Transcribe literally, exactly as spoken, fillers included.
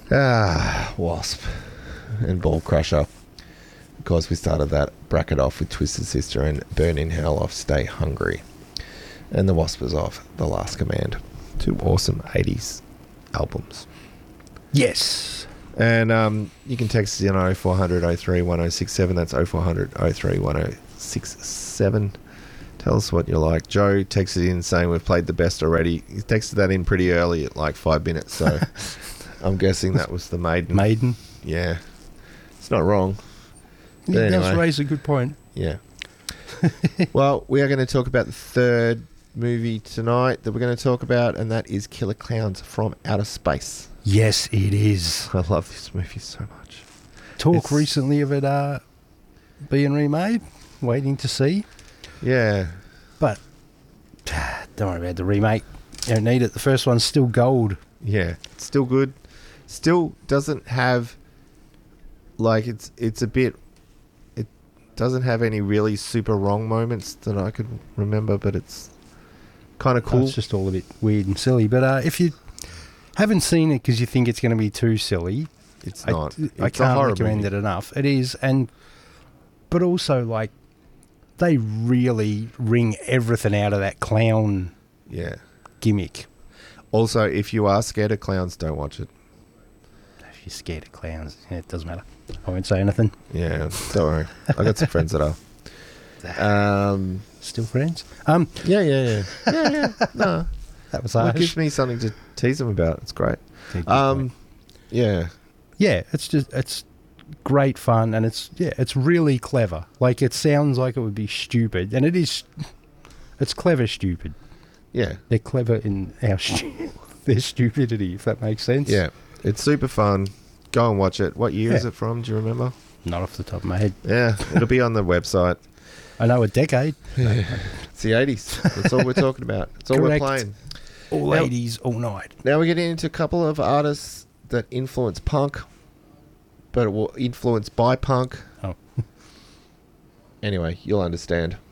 Ah, Wasp and Ball Crusher. Because we started that bracket off with Twisted Sister and Burn in Hell off Stay Hungry. And the Wasp was off The Last Command. Two awesome eighties albums. Yes. And um, you can text us in oh four hundred oh three one oh six seven. That's oh four hundred oh three one oh six seven. Tell us what you like. Joe texted in saying we've played the best already. He texted that in pretty early at like five minutes. So I'm guessing that was the Maiden. Maiden. Yeah. It's not wrong. He But does anyway. raise a good point. Yeah. Well, we are going to talk about the third movie tonight that we're going to talk about, and that is Killer Clowns from Outer Space. Yes, it is. I love this movie so much. Talk It's- recently of it uh, being remade. Waiting to see. Yeah. But don't worry about the remake. You don't need it. The first one's still gold. Yeah. It's still good. Still doesn't have, like, it's it's a bit, it doesn't have any really super wrong moments that I could remember, but it's kind of Oh, cool. it's just all a bit weird and silly. But uh, if you haven't seen it because you think it's going to be too silly, It's I, not. I It's a can't horror recommend movie. it enough. It is, and but also like they really wring everything out of that clown Yeah. gimmick. Also, if you are scared of clowns, don't watch it. If you're scared of clowns, yeah, it doesn't matter. I won't say anything. Yeah, don't worry. I got some friends that are. Um, Still friends? Um, yeah, yeah, yeah, yeah, yeah. No, that was well, it harsh. gives me something to tease them about. It's great. Good Um, point. yeah, yeah, it's just it's great fun, and it's yeah, it's really clever. Like it sounds like it would be stupid, and it is. It's clever, stupid. yeah, They're clever in our stu- their stupidity, if that makes sense. yeah. It's super fun. Go and watch it. What year is Yeah. it from? Do you remember? Not off the top of my head. Yeah, it'll be on the website. I know a decade. It's the eighties. That's all we're talking about. It's all Correct. we're playing. All Now- eighties, all night. Now we're getting into a couple of artists that influence punk, but were influenced by punk. Oh. Anyway, you'll understand.